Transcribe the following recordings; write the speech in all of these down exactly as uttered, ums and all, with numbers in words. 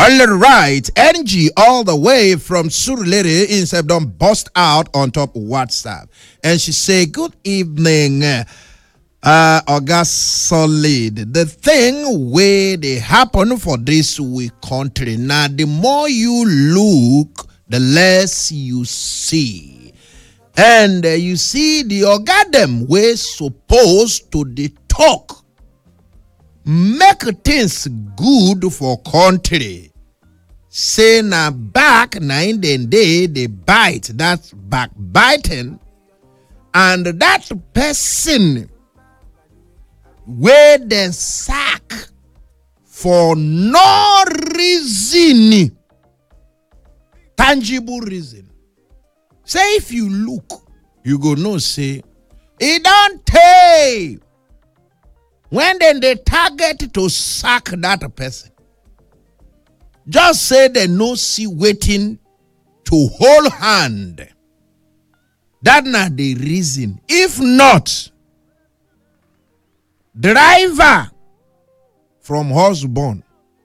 All right, N G all the way from Surulere instead don't bust out on top WhatsApp. And she say, good evening, uh, August Solid. The thing where they happen for this week country. Now, the more you look, the less you see. And uh, you see the organ we're supposed to the talk. Make things good for country. Say na back na in the day they bite. That's backbiting. And that person where they sack for no reason. Tangible reason. Say if you look, you go no say, it don't take. When then they target to sack that person, just say they no see waiting to hold hand. That not the reason. If not, driver from husband,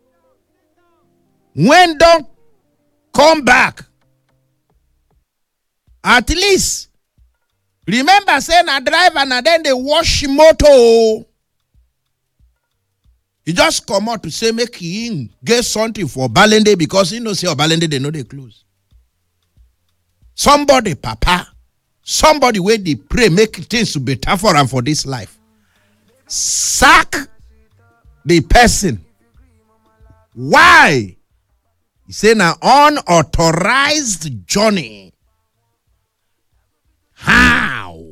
when don't come back, at least remember saying a driver and then they wash motor. He just come out to say make him get something for Balende because he knows say oh, Balende they know they close. Somebody, papa, somebody where they pray make things better for and for this life. Sack the person. Why? He say now unauthorized journey. How?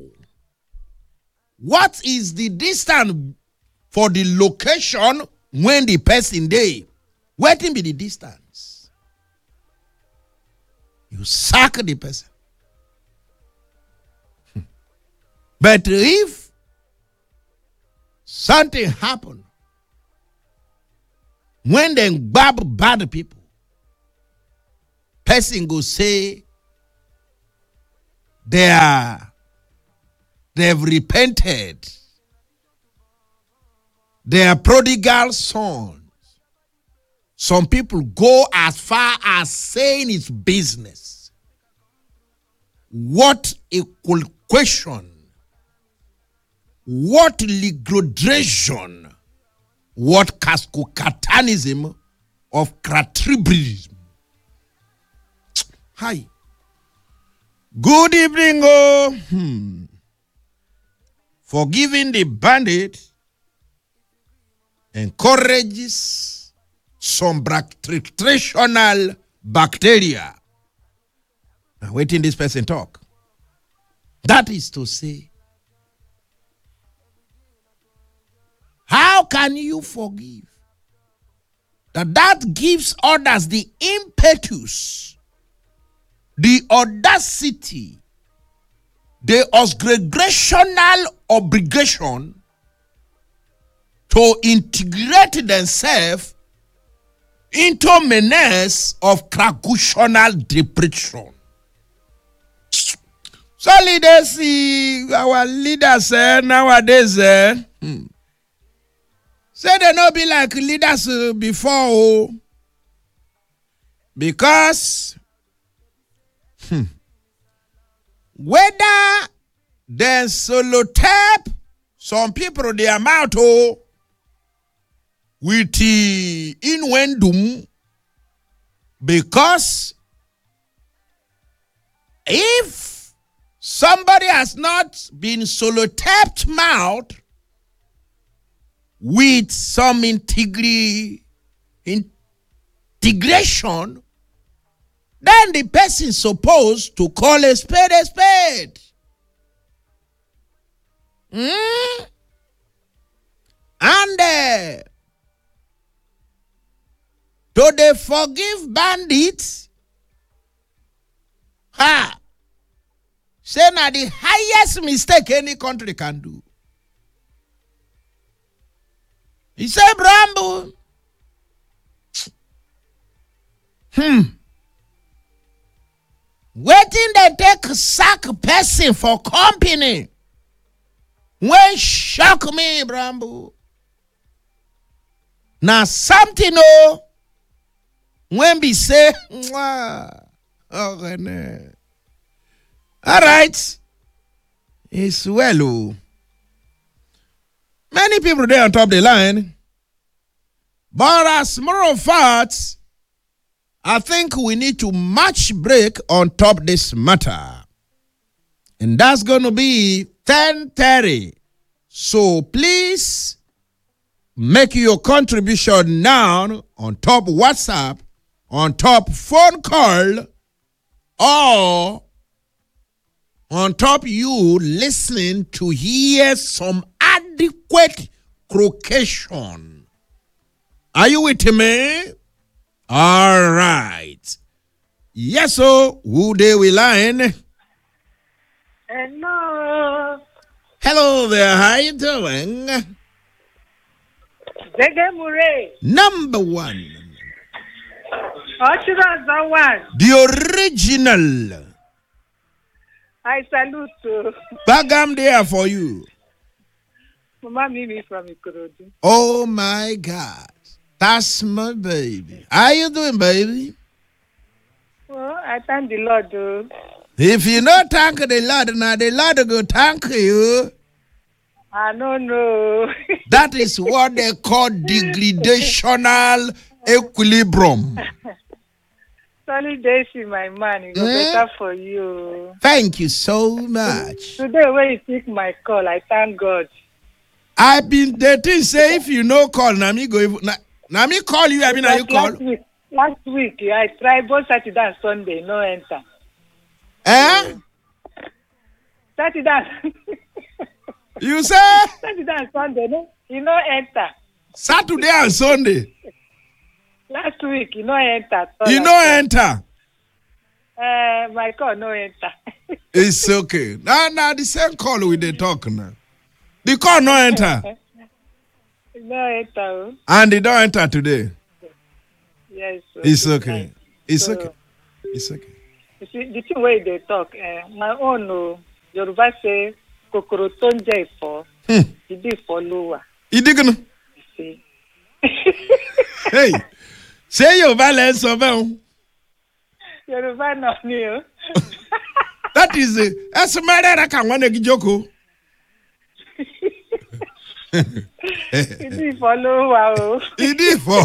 What is the distance for the location when the person there? Waiting be the distance. You sack the person. But if something happen, when they grab bad people, person go say they are they've repented. They are prodigal sons. Some people go as far as saying it's business. What a question. What legalization. What cascocatanism of cratribrism. Hi. Good evening, oh. Hmm. Forgiving the bandit encourages some nutritional bacteria. Now, waiting this person talk. That is to say, how can you forgive? That that gives others the impetus, the audacity, the congregational obligation to integrate themselves into menace of congregational depression. So leaders see our leaders eh, nowadays eh, hmm. say they not be like leaders uh, before oh, because hmm, whether they solo tap some people they amount oh, with the innuendo, because if somebody has not been solo tapped mouth with some integri- integration, then the person is supposed to call a spade a spade. Mm? And uh, do they forgive bandits? Ha! Say now the highest mistake any country can do. He said, Brambo. Hmm. Waiting they take sack person for company. When shock me, Brambo. Now something oh, When we say, mwah, oh, no. All right. It's well. Oh. Many people there on top of the line. But as a matter of fact, I think we need to match break on top this matter. And that's going to be ten thirty. So please make your contribution now on top WhatsApp, on top phone call, or on top you listening to hear some adequate crocation. Are you with me? All right. Yes, so who they will line? Hello. Hello there. How you doing? Zege Mure. Number one. Ochira one. The original. I salute you. Bagam there for you. Mama Mimi from Ikorodu. Oh my God. That's my baby. How you doing, baby? Oh, I thank the Lord. Oh. If you not thank the Lord, now the Lord will thank you. I don't know. That is what they call degradational equilibrium. Solid days in my man. It's Mm. better for you. Thank you so much. Today, when you pick my call, I thank God. I've been dating, say if you no call, now me go, now, now me call you, I mean, now you But call. Last week, last week, yeah, I tried both Saturday and Sunday, no enter. Eh? Saturday and You say Saturday and Sunday, no, you no enter. Saturday and Sunday, Last week, you no enter. you no enter. Uh, my call no enter. It's okay. Now, now the same call we they talk now. The call no enter, No enter. Oh. and they don't enter today. Yes. So It's good okay. night. It's So, okay. It's okay. You see, the thing where they talk, uh, my own, no, Yoruba say, kokoro tó ń jẹ ìfọ́, Hmm. ìdí ìfọ́ ló wà. Idigunu. You see. Hey, say your balance of them. Yoruba náà ni o. That is it. That's a matter I can want to joko. Ìdí ìfọ́ ló wà o. Idi for.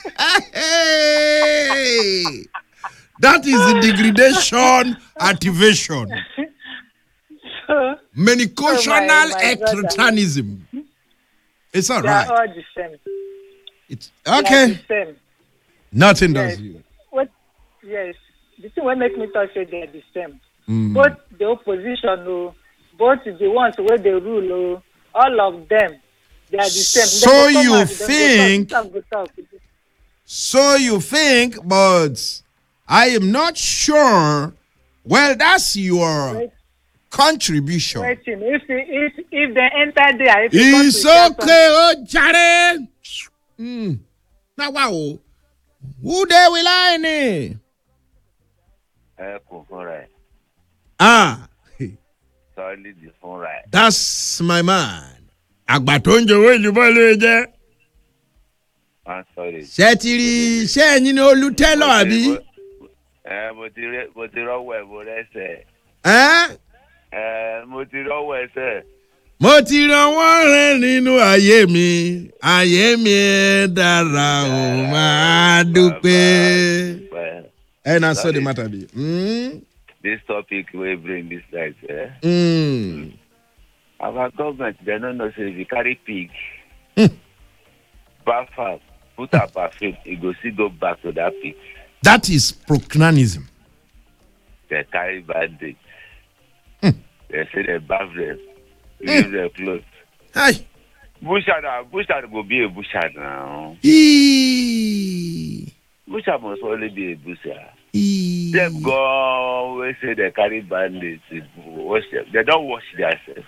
Hey. That is the degradation activation. So, Medicational Oh, my- my extraternism. It's all they are right. all the same. It's They are okay. the same. Nothing Yes. does you. What? Yes. The thing will make me talk say they are the same. Mm. Both the opposition, oh, both the ones where they rule, oh, all of them, they are the same. So They go come you out, they go think- talk, go talk, go talk. So you think, but I am not sure. Well, that's your Wait. contribution. Waiting. If if if they enter there, if you come It's to share okay, oh Jare. Mm. Now wow. Who they will I need? ẹ kò fúnra ẹ Ah, sọọli di fúnra ẹ. that's my man. Àgbà tó ń jowó ìlú bọ́ọ̀lù jẹ́. I'm sorry. Ṣé ti rí iṣẹ́ ẹ̀yin ní olùtẹ́lọ̀ àbí? ẹ mo ti rẹ mo ti rọwọ ẹ mo rẹsẹ Ẹ́ ẹ mo ti rọwọ ẹsẹ. mo ti ràn wọ́n rẹ̀ nínú ayé mi. Ayé mi ẹ̀ dára o máa dúpẹ́. Well, Ẹ na sọ the matter bi. Mm? this topic wey bring this light eh? Mm. Our government dem no know say if you carry pig Hmm. baff am put am perfume e go still go back to that pig. That is procranism. Dem carry bandage. Hmm. Dem say dem baff dem give dem cloth. Hi. Bushard na bushard go be a bushard now. Eee. Bushard must only be a bushard. Eee. Dem go wey say dem carry bandage wash dem dem don wash theirself.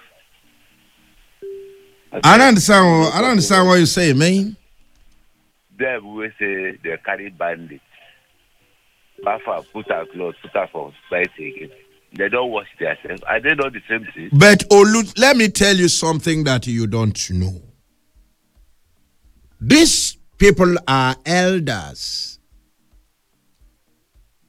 I don't understand. What, I don't understand what you say, man. Dem wey say dem carry bandage baff am put am cloth put am for spice again dem don wash theirself. Are they not the same thing? But Olu, let me tell you something that you don't know. These people are elders.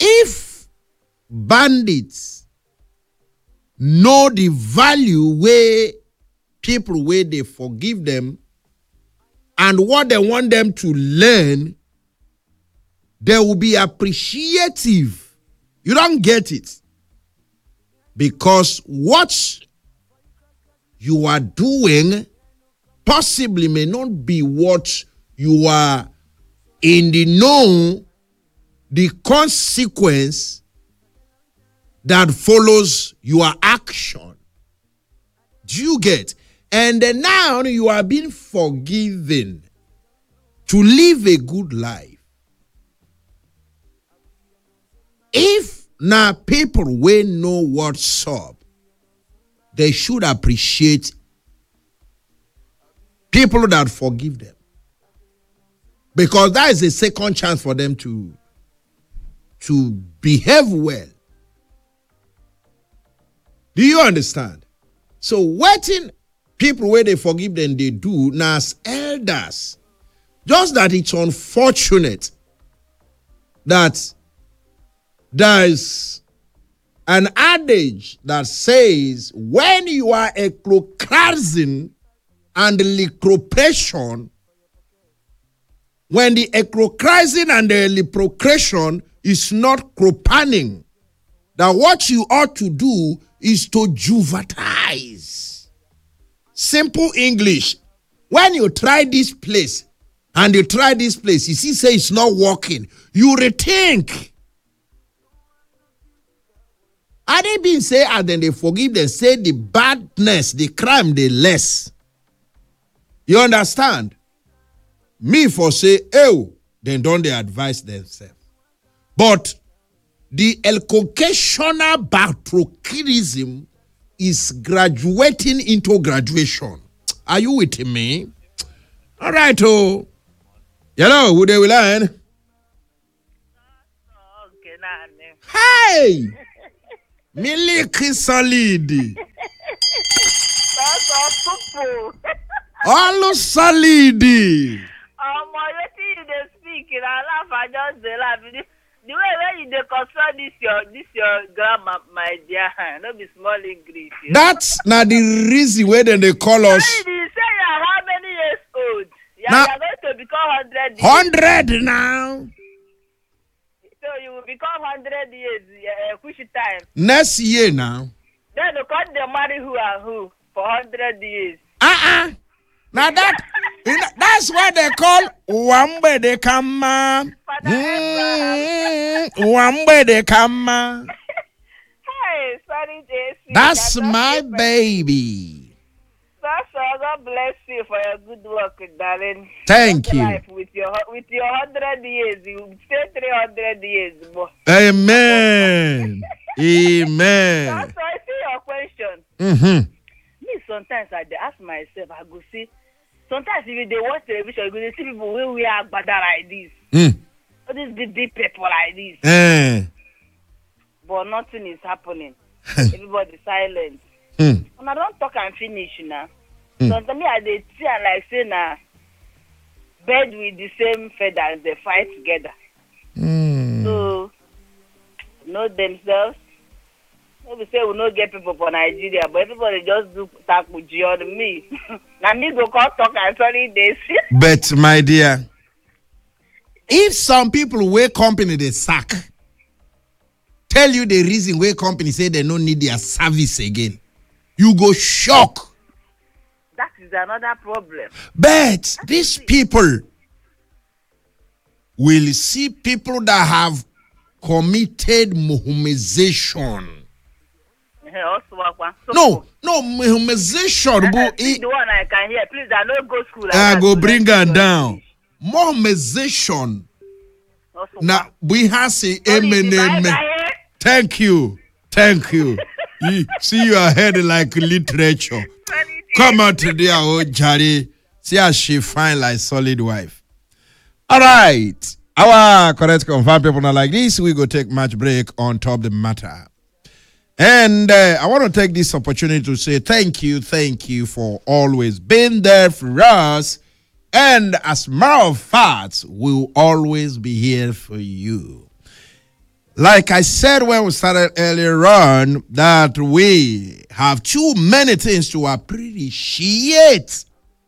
if bandits know the value where people where they forgive them and what they want them to learn, they will be appreciative. You don't get it. Because what you are doing possibly may not be what you are in the know, the consequence that follows your action. Do you get? And then now you are being forgiven to live a good life. If now people will know what's up, they should appreciate people that forgive them. Because that is a second chance for them to, to behave well. Do you understand? So waiting people where they forgive them, they do now as elders. Just that it's unfortunate that there is an adage that says when you are a eclocrazin and licropration, when the eclocrazin and the licropration is not cropanning, that what you ought to do is to juvatize. Simple English. When you try this place and you try this place, you see, say it's not working, you rethink. And they been say, and then they forgive them, say the badness, the crime, the less. You understand? Me for say, oh, then don't they advise themselves. But the educational batrochirism is graduating into graduation. Are you with me? All right, oh. Hello, who they will learn? Hey! Miliki solid. All solid. Um, wetin you dey speak, na laugh I just dey laugh. The, the way wey you dey consult this your this your grammar, my dear, no be small English. You know? That's not the reason why they, they call us. Say you are how many years old? You Now, are going to become hundred. Hundred now. So you will become hundred years. Uh, which time? Next year now. Then you can't they marry who and who for hundred years. Uh uh. Now that you know, that's why they call Wambe de Kama. Mm, Wambe de Kama. Hey, sorry, J C. That's my baby. So, so God bless you for your good work, darling. Thank Your you. life with your with your hundred years, you stay three hundred years more. Amen. Amen. So, so I see your question. Mm-hmm. Me sometimes I dey ask myself, I go see. Sometimes if they watch television, you go see people wey wear agbada like this. Mm. All these big big people like this. Eh. But nothing is happening. Everybody silent. Mm. And I don't talk and finish now. Mm. Sometimes me I dey see and like say na bird with the same feathers they fight together. Mm. So know themselves. Maybe say we no get people for Nigeria, but everybody just do talk with you on me. Now me go call talk and sorry they see. But my dear, if some people where company they sack, tell you the reason where company say they don't need their service again, you go shock. That is another problem. But these people will see people that have committed Mohammedization. So, No, no, Mohammedization. But the one I can hear, please, I no go school. I go bring her down. Mohammedization. Now, we have say amen. Thank you. Thank you. You see your head like literature. Come out today, oh Jari. See how she fine like solid wife. All right. Our correct confirmed people not like this. We go take match break on top the matter. And uh, I want to take this opportunity to say thank you, thank you for always being there for us. And as a matter of fact, we'll always be here for you. Like I said when we started earlier on, that we have too many things to appreciate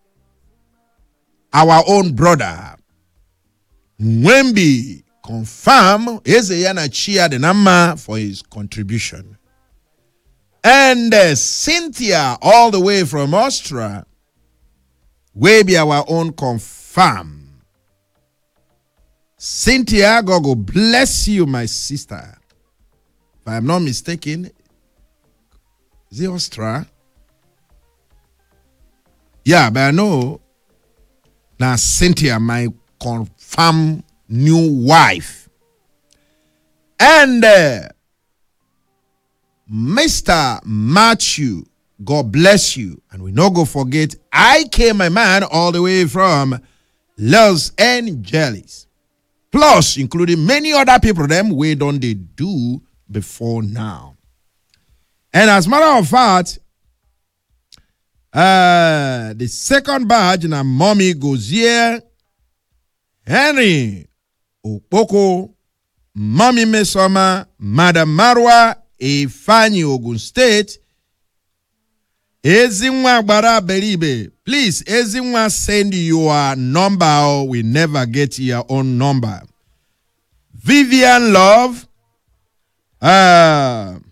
our own brother. Wemby confirm Ezeyana cheered the number for his contribution. And uh, Cynthia, all the way from Austria, will be our own confirm. Cynthia, God go bless you, my sister. If I am not mistaken, is it Austria? Yeah, but I know now Cynthia, my confirmed new wife. And uh, Mister Matthew, God bless you. And we no go forget, I came a man all the way from Los Angeles. Plus, including many other people, them we don't they do before now. And as a matter of fact, uh, the second badge na mommy goes here. Henry Okpoko, Mommy Mesoma, Madam Marwa, Ifeanyi Ogun State. Ezinwa Gbara Beribe, please, Ezinwa send your number or we never get your own number. Vivian Love, uh,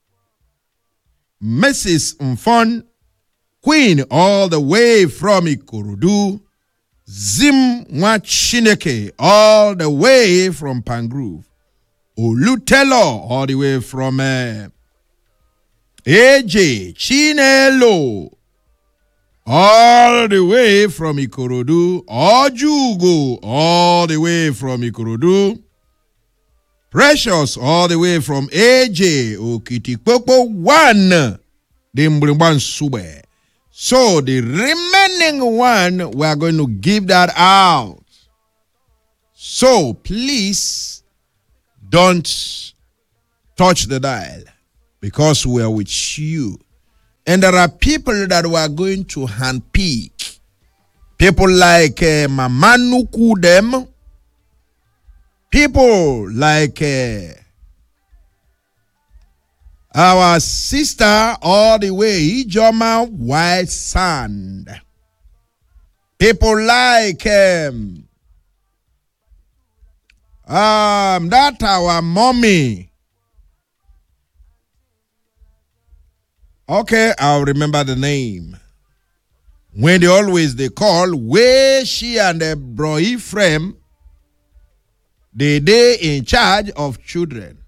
Missus Mfon, Queen all the way from Ikorodu, Zim Mwachineke all the way from Pangrove, Olutelo all the way from uh, A J Chinelo all the way from Ikorodu, Ojugo all the way from Ikorodu, Precious all the way from A J Okitikpokpo one, Dimbrimban Sube. So the remaining one, we are going to give that out. So please don't touch the dial because we are with you. And there are people that we are going to handpick. People like uh, Mama Nuku them. People like uh, our sister all the way, Ijoma White Sand. People like um, um that our mommy. Okay, I'll remember the name. When they always they call, where she and the bro Ephraim, they they in charge of children.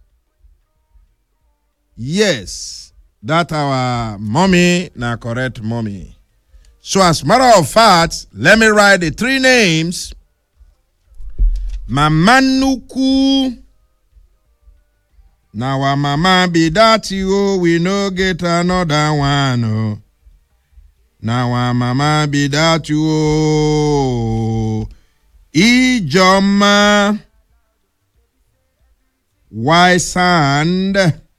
Yes, that our mommy, na correct mommy. So as a matter of fact, let me write the three names. Mamanuku. Now our mama be that you, we no get another one. Oh. Now our mama be that you, Ijoma White Sand.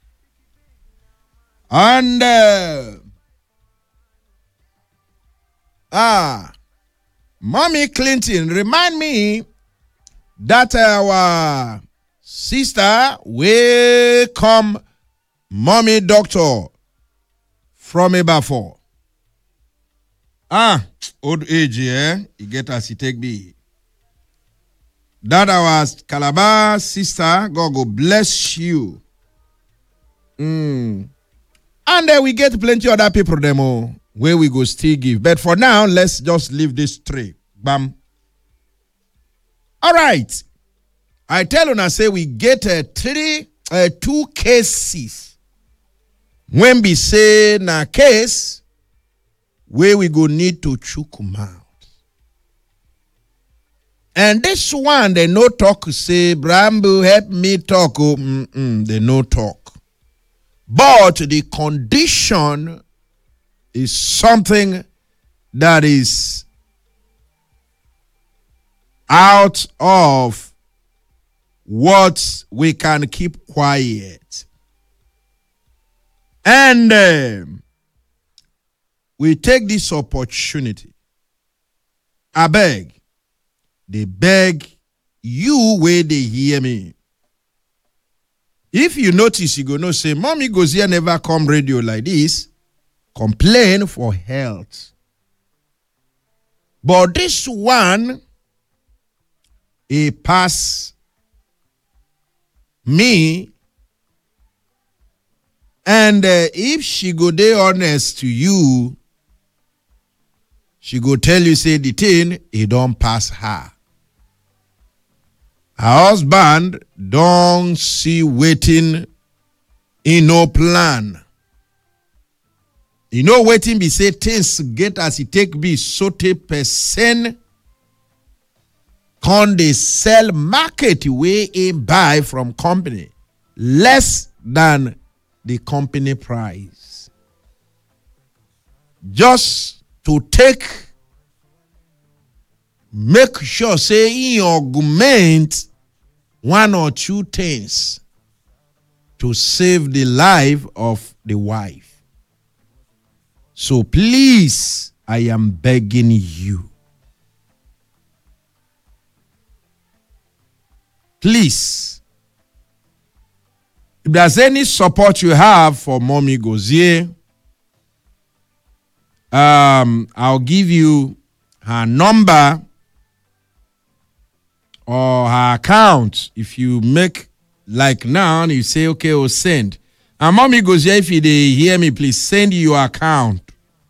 And uh, ah, Mommy Clinton, remind me that our sister will come, Mommy Doctor from Ebafo. Ah, old age, eh? You get as he take me. That our Calabar sister, God go bless you. Hmm. And then we get plenty other people demo where we go still give. But for now, let's just leave this three. Bam. All right. I tell you now, say we get uh, three, uh, two cases. When we say na case, where we go need to chook them out. And this one, they no talk, say, Brambo, help me talk. Oh, mm-mm, they no talk. But the condition is something that is out of what we can keep quiet. And uh, we take this opportunity. I beg, they beg you where they hear me. If you notice, you go know say, Mommy goes here never come radio like this, complain for health. But this one, he pass me, and uh, if she go dey honest to you, she go tell you say the thing, it don't pass her. Her husband don't see waiting in no plan. You know waiting be say things get as it take be sote percent con they sell market way in buy from company less than the company price. Just to take make sure say in augment one or two things to save the life of the wife. So please, I am begging you. Please, if there's any support you have for Mommy Gozie, um, I'll give you her number or her account. If you make like now, you say, okay, I'll send. And Mommy Gozie, if you dey hear me, please send your account.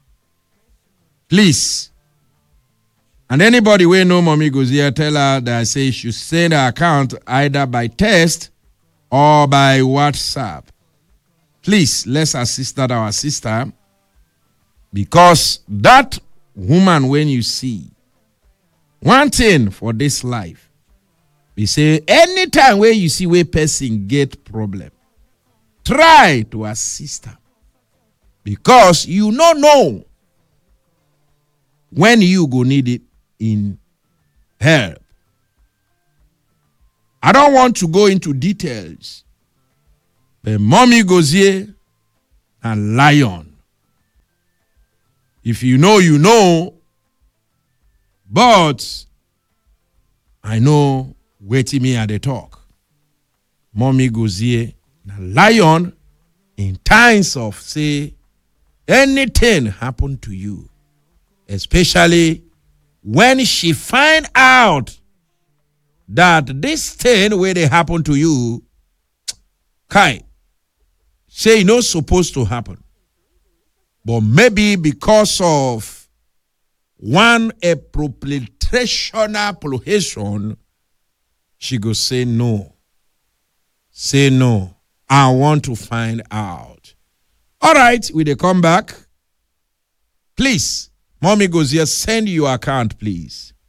Please. And anybody who know Mommy Gozie, tell her that I say she should send her account either by text or by WhatsApp. Please, let's assist that our sister. Because that woman, when you see, one thing for this life, we say anytime where you see where person get problem, try to assist her. Because you don't know when you go need it in help. I don't want to go into details, but Mommy Gozie and Lion. If you know, you know, but I know waiting me at the talk. Mommy Gozie and Lion, in times of say anything happen to you, especially when she find out that this thing where they happen to you, Kai, say not supposed to happen. But maybe because of one appropriational pollution, she go say no. Say no. I want to find out. All right, we they come back. Please, Mommy Gozie, send your account, please.